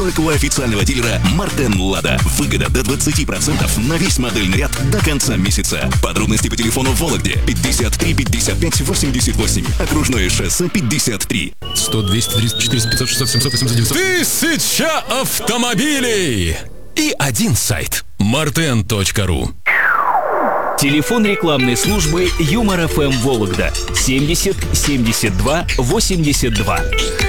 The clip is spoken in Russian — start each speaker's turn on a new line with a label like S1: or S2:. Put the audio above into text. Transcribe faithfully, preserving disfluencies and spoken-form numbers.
S1: только у официального дилера Мартен Лада. Выгода до двадцати процентов на весь модельный ряд до конца месяца. Подробности по телефону в Вологде пятьдесят три пятьдесят пять восемьдесят восемь. Окружное шоссе пятьдесят три.
S2: сто, двести, триста, четыреста, пятьсот, шестьсот, семьсот, восемьсот, девятьсот. Тысяча автомобилей! И один сайт. мартен точка ру.
S3: Телефон рекламной службы Юмор эф эм Вологда семьдесят семьдесят два восемьдесят два.